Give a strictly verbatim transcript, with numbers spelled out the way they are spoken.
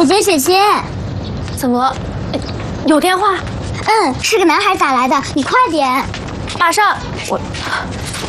姐姐，姐姐， 怎么了？有电话？ 嗯，是个男孩打来的，你快点。 马上，我。